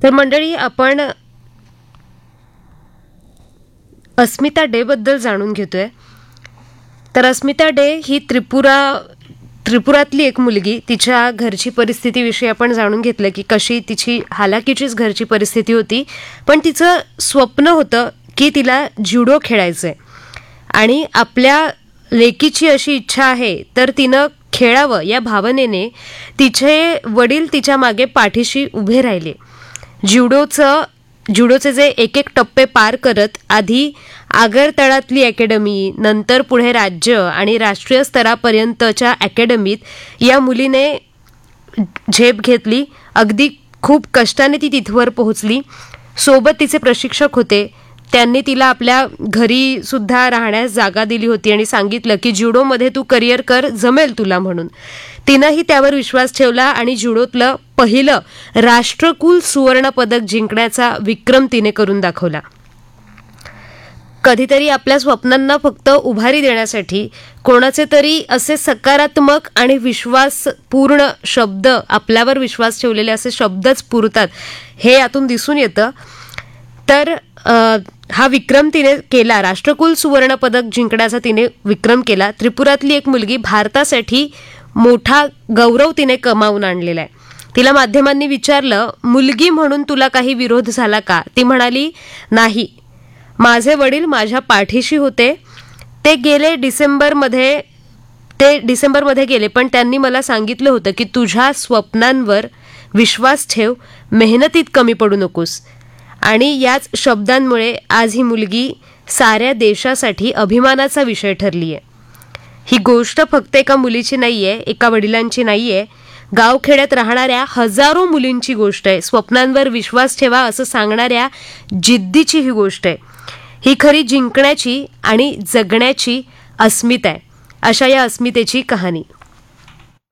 तर मंडळी, आपण अस्मिता डे बद्दल जाणून घेतोय. तर अस्मिता डे ही त्रिपुरातली एक मुलगी, तिच्या घरची परिस्थितीविषयी आपण जाणून घेतलं की कशी तिची हालाकीचीच घरची परिस्थिती होती, पण तिचं स्वप्न होतं की तिला ज्युडो खेळायचंय आणि आपल्या लेकीची अशी इच्छा आहे तर तिनं खेळावं या भावनेने तिचे वडील तिच्या मागे पाठीशी उभे राहिले. ज्युडोचे जे एक एक टप्पे पार करत आधी आगरतळातली अकॅडमी, नंतर पुढे राज्य आणि राष्ट्रीय स्तरापर्यंतच्या अकॅडमीत या मुलीने झेप घेतली. अगदी खूप कष्टाने ती तिथवर पोहोचली. सोबत तिचे प्रशिक्षक होते, त्यांनी तिला आपल्या घरी सुद्धा राहण्यास जागा दिली होती आणि सांगितलं की ज्युडोमध्ये तू करिअर कर, जमेल तुला म्हणून. तिनंही त्यावर विश्वास ठेवला आणि ज्युडोतलं पहिलं राष्ट्रकुल सुवर्ण पदक जिंकण्याचा विक्रम तिने करून दाखवला. कधीतरी आपल्या स्वप्नांना फक्त उभारी देण्यासाठी कोणाचे तरी असे सकारात्मक आणि विश्वासपूर्ण शब्द, आपल्यावर विश्वास ठेवलेले असे शब्दच पुरतात, हे यातून दिसून येतं. तर हा विक्रम तिने केला, राष्ट्रकुल सुवर्ण पदक जिंकण्याचा तिने विक्रम केला. त्रिपुरातली एक मुलगी भारतासाठी मोठा गौरव तिने कमावून आणलेला आहे. तिला माध्यमांनी विचारलं, मुलगी म्हणून तुला काही विरोध झाला का? ती म्हणाली, नाही, माझे वडील माझ्या पाठीशी होते. ते डिसेंबरमध्ये गेले, पण त्यांनी मला सांगितलं होतं की तुझ्या स्वप्नांवर विश्वास ठेव, मेहनतीत कमी पडू नकोस. आणि याच शब्दांमुळे आज ही मुलगी साऱ्या देशासाठी अभिमानाचा विषय ठरली आहे. ही गोष्ट फक्त एका मुलीची नाहीये, एका वडिलांची नाहीये, गावखेड्यात राहणाऱ्या हजारो मुलींची गोष्ट आहे. स्वप्नांवर विश्वास ठेवा असं सांगणाऱ्या जिद्दीची ही गोष्ट आहे. ही खरी जिंकण्याची आणि जगण्याची अस्मिता आहे. अशा या अस्मितेची कहाणी.